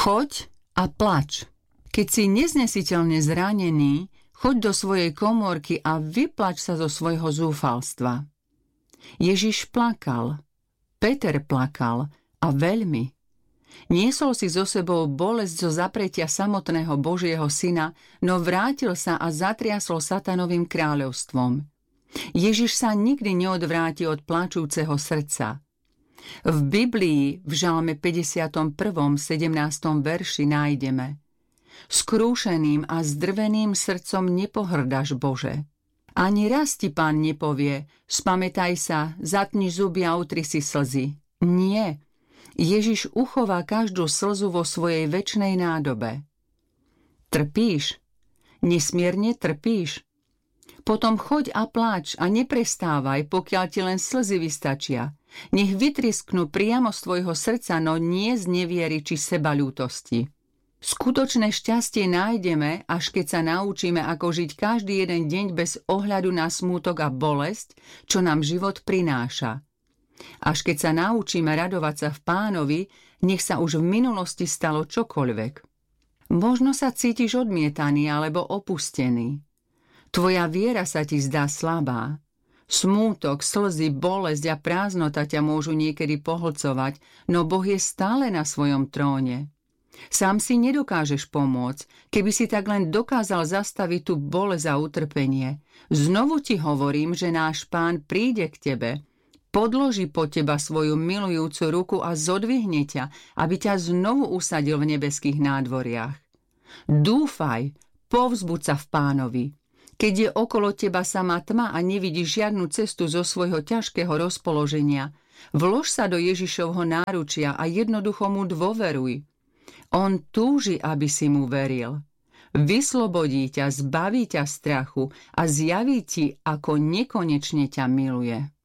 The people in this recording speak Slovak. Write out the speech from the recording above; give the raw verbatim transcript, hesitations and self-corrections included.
Choď a plač. Keď si neznesiteľne zranený, choď do svojej komórky a vyplač sa zo svojho zúfalstva. Ježiš plakal, Peter plakal a veľmi. Niesol si so sebou bolesť zo zapretia samotného Božieho syna, no vrátil sa a zatriasol satanovým kráľovstvom. Ježiš sa nikdy neodvráti od plačúceho srdca. V Biblii v Žalme päťdesiatom prvom sedemnástom verši nájdeme: Skrúšeným a zdrveným srdcom nepohrdáš, Bože. Ani raz ti Pán nepovie: spamätaj sa, zatni zuby a utri si slzy. Nie. Ježiš uchová každú slzu vo svojej večnej nádobe. Trpíš? Nesmierne trpíš? Potom choď a pláč a neprestávaj, pokiaľ ti len slzy vystačia. Nech vytrisknú priamo z tvojho srdca, no nie z neviery či sebaľútosti. Skutočné šťastie nájdeme, až keď sa naučíme, ako žiť každý jeden deň bez ohľadu na smútok a bolesť, čo nám život prináša. Až keď sa naučíme radovať sa v Pánovi, nech sa už v minulosti stalo čokoľvek. Možno sa cítiš odmietaný alebo opustený. Tvoja viera sa ti zdá slabá. Smútok, slzy, bolesť a prázdnota ťa môžu niekedy pohlcovať, no Boh je stále na svojom tróne. Sám si nedokážeš pomôcť, keby si tak len dokázal zastaviť tú bolesť a utrpenie. Znovu ti hovorím, že náš Pán príde k tebe, podloží pod teba svoju milujúcu ruku a zodvihne ťa, aby ťa znovu usadil v nebeských nádvoriach. Dúfaj, povzbuď sa v Pánovi. Keď je okolo teba samá tma a nevidíš žiadnu cestu zo svojho ťažkého rozpoloženia, vlož sa do Ježišovho náručia a jednoducho mu dôveruj. On túži, aby si mu veril. Vyslobodí ťa, zbaví ťa strachu a zjaví ti, ako nekonečne ťa miluje.